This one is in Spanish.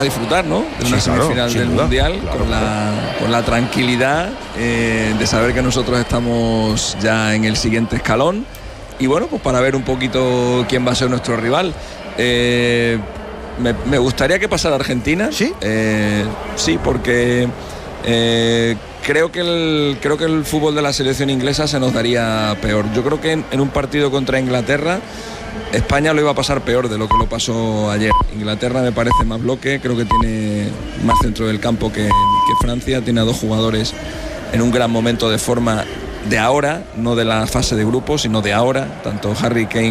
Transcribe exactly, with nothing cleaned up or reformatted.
disfrutar, ¿no? De una Sí, claro, semifinal sin del duda, Mundial, claro, con, la, con la tranquilidad eh, de saber que nosotros estamos ya en el siguiente escalón. Y bueno, pues para ver un poquito quién va a ser nuestro rival. Eh, me, me gustaría que pasara Argentina. ¿Sí? Eh, sí, porque eh, creo, que el, creo que el fútbol de la selección inglesa se nos daría peor. Yo creo que en, en un partido contra Inglaterra España lo iba a pasar peor de lo que lo pasó ayer. Inglaterra me parece más bloque, creo que tiene más centro del campo que, que Francia, tiene a dos jugadores en un gran momento de forma de ahora, no de la fase de grupos, sino de ahora, tanto Harry Kane